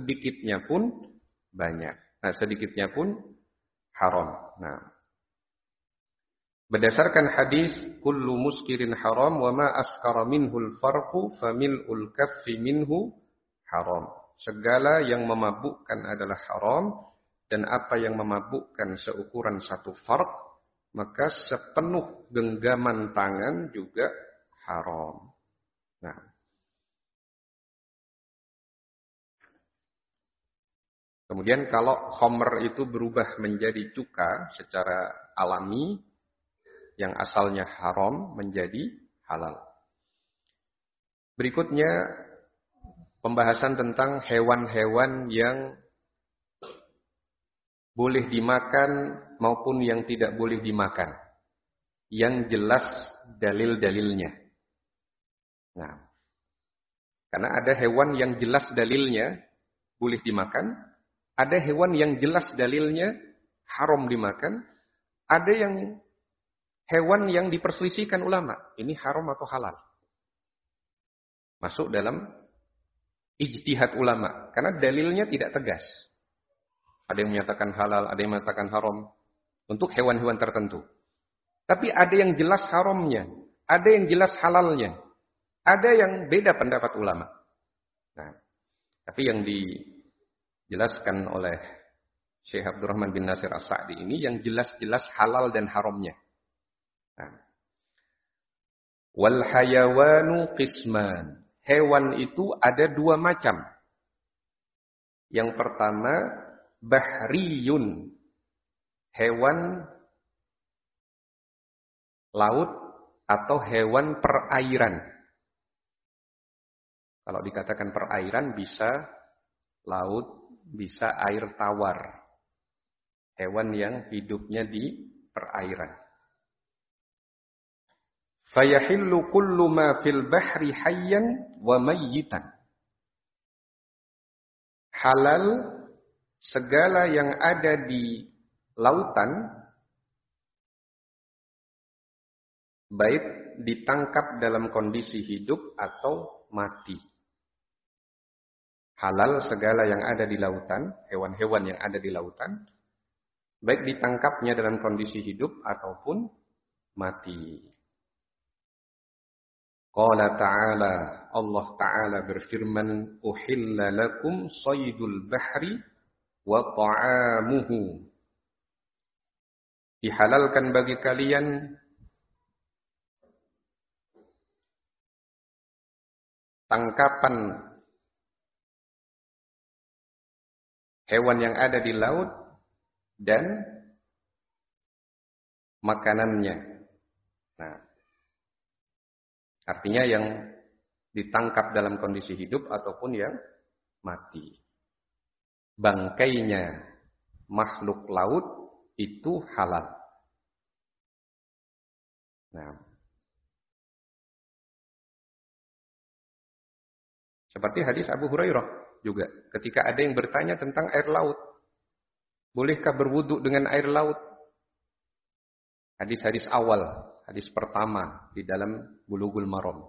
sedikitnya pun banyak. Nah, sedikitnya pun haram. Nah, berdasarkan hadis kullu muskirin haram wa ma askara minhul farqu famil'ul kaffi minhu haram. Segala yang memabukkan adalah haram, dan apa yang memabukkan seukuran satu farq, maka sepenuh genggaman tangan juga haram. Nah, kemudian kalau khamr itu berubah menjadi cuka secara alami, yang asalnya haram menjadi halal. Berikutnya pembahasan tentang hewan-hewan yang boleh dimakan maupun yang tidak boleh dimakan, yang jelas dalil-dalilnya. Nah, karena ada hewan yang jelas dalilnya boleh dimakan, ada hewan yang jelas dalilnya haram dimakan, ada yang hewan yang diperselisihkan ulama, ini haram atau halal. Masuk dalam ijtihad ulama, karena dalilnya tidak tegas. Ada yang menyatakan halal, ada yang menyatakan haram untuk hewan-hewan tertentu. Tapi ada yang jelas haramnya, ada yang jelas halalnya, ada yang beda pendapat ulama. Nah, tapi yang dijelaskan oleh Syekh Abdurrahman bin Nasir As-Sa'di ini yang jelas-jelas halal dan haramnya. Nah, wal hayawanu qisman. Hewan itu ada dua macam. Yang pertama bahriyun, hewan laut atau hewan perairan. Kalau dikatakan perairan bisa laut, bisa air tawar. Hewan yang hidupnya di perairan. Fayahillu kullu ma fil bahri hayyan wa mayyitan. Halal segala yang ada di lautan, baik ditangkap dalam kondisi hidup atau mati. Halal segala yang ada di lautan, hewan-hewan yang ada di lautan, baik ditangkapnya dalam kondisi hidup ataupun mati. Qala ta'ala, Allah Ta'ala berfirman, uhilla lakum saydul bahri wa ta'amuhu. Dihalalkan bagi kalian tangkapan hewan yang ada di laut dan makanannya. Nah, artinya yang ditangkap dalam kondisi hidup ataupun yang mati. Bangkainya makhluk laut itu halal. Nah, seperti hadis Abu Hurairah juga. Ketika ada yang bertanya tentang air laut. Bolehkah berwudu dengan air laut? Hadis-hadis awal, hadis pertama di dalam Bulughul Maram.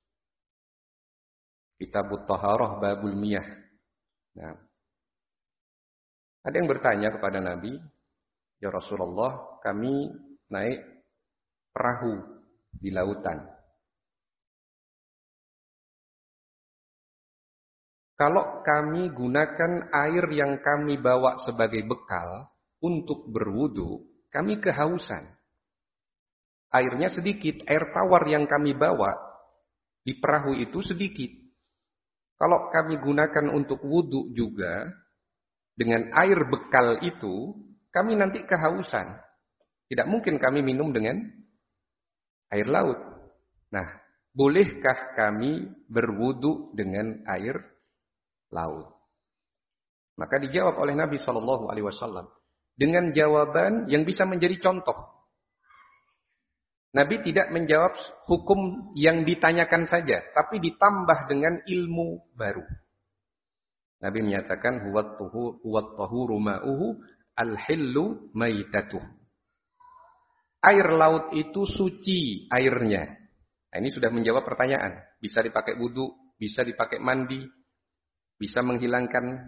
Kitabut Taharah Babul Miyah. Nah, ada yang bertanya kepada Nabi, ya Rasulullah, kami naik perahu di lautan. Kalau kami gunakan air yang kami bawa sebagai bekal untuk berwudu, kami kehausan. Airnya sedikit, air tawar yang kami bawa di perahu itu sedikit. Kalau kami gunakan untuk wudu juga, dengan air bekal itu, kami nanti kehausan. Tidak mungkin kami minum dengan air laut. Nah, bolehkah kami berwudu dengan air laut? Maka dijawab oleh Nabi SAW dengan jawaban yang bisa menjadi contoh. Nabi tidak menjawab hukum yang ditanyakan saja, tapi ditambah dengan ilmu baru. Nabi menyatakan huwat tahuru ma'uhu al-hillu maitatuh. Air laut itu suci airnya. Nah, ini sudah menjawab pertanyaan. Bisa dipakai wudu, bisa dipakai mandi, bisa menghilangkan